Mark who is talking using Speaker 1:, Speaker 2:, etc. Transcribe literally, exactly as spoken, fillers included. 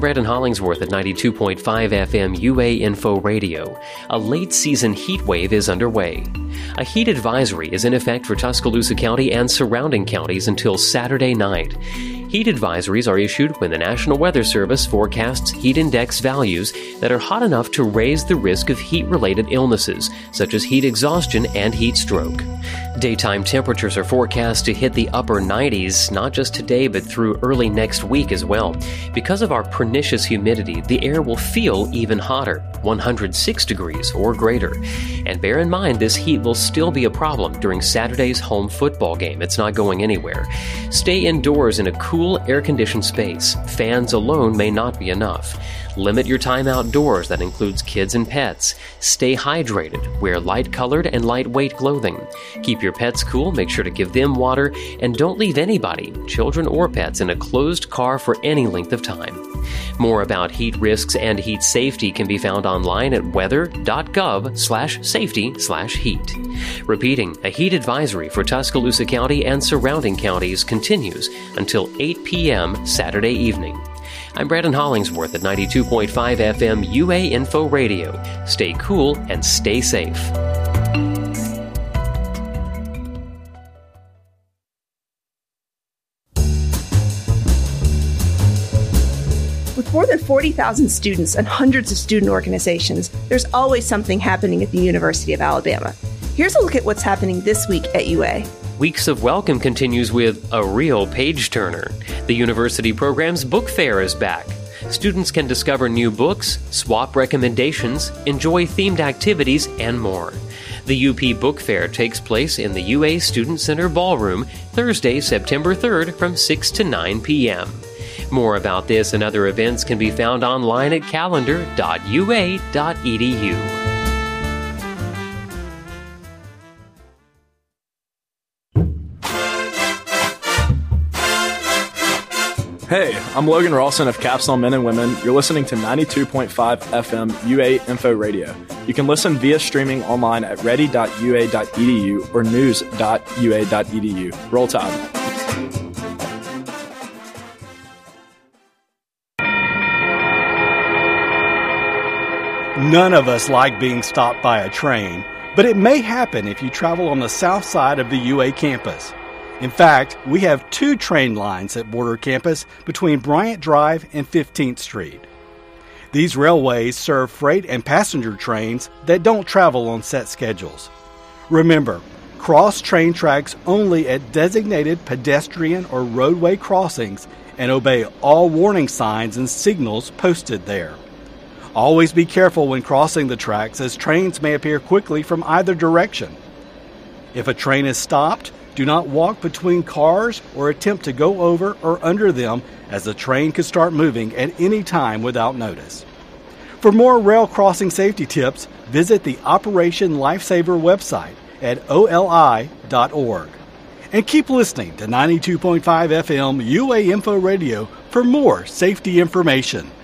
Speaker 1: Brandon Hollingsworth at ninety-two point five F M U A Info Radio. A late-season heat wave is underway. A heat advisory is in effect for Tuscaloosa County and surrounding counties until Saturday night. Heat advisories are issued when the National Weather Service forecasts heat index values that are hot enough to raise the risk of heat-related illnesses, such as heat exhaustion and heat stroke. Daytime temperatures are forecast to hit the upper nineties, not just today, but through early next week as well. Because of our pernicious humidity, the air will feel even hotter, one hundred six degrees or greater. And bear in mind, this heat will still be a problem during Saturday's home football game. It's not going anywhere. Stay indoors in a cool, air-conditioned space. Fans alone may not be enough. Limit your time outdoors. That includes kids and pets. Stay hydrated. Wear light-colored and lightweight clothing. Keep your pets cool. Make sure to give them water. And don't leave anybody, children or pets, in a closed car for any length of time. More about heat risks and heat safety can be found online at weather.gov slash safety slash heat. Repeating, a heat advisory for Tuscaloosa County and surrounding counties continues until eight p.m. Saturday evening. I'm Brandon Hollingsworth at ninety-two point five F M U A Info Radio. Stay cool and stay safe.
Speaker 2: With more than forty thousand students and hundreds of student organizations, there's always something happening at the University of Alabama. Here's a look at what's happening this week at U A.
Speaker 1: Weeks of Welcome continues with a real page-turner. The university program's book fair is back. Students can discover new books, swap recommendations, enjoy themed activities, and more. The U P Book Fair takes place in the U A Student Center Ballroom Thursday, September third from six to nine p.m. More about this and other events can be found online at calendar dot u a dot e d u.
Speaker 3: Hey, I'm Logan Rawson of Capstone Men and Women. You're listening to ninety-two point five F M U A Info Radio. You can listen via streaming online at ready dot u a dot e d u or news dot u a dot e d u. Roll Tide.
Speaker 4: None of us like being stopped by a train, but it may happen if you travel on the south side of the U A campus. In fact, we have two train lines that border campus between Bryant Drive and fifteenth Street. These railways serve freight and passenger trains that don't travel on set schedules. Remember, cross train tracks only at designated pedestrian or roadway crossings and obey all warning signs and signals posted there. Always be careful when crossing the tracks, as trains may appear quickly from either direction. If a train is stopped, do not walk between cars or attempt to go over or under them, as the train could start moving at any time without notice. For more rail crossing safety tips, visit the Operation Lifesaver website at O L I dot org. And keep listening to ninety-two point five F M U A Info Radio for more safety information.